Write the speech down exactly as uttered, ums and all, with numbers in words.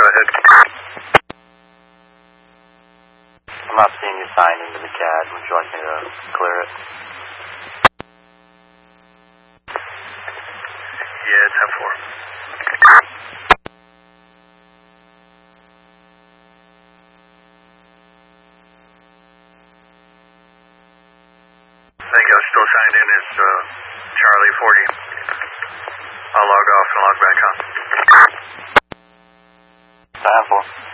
ahead. I'm not seeing you sign into the C A D. Would you like me to clear it? Yeah, ten four. Thank you. Still signed in as uh, Charlie forty. I'll log off and log back on. ten four.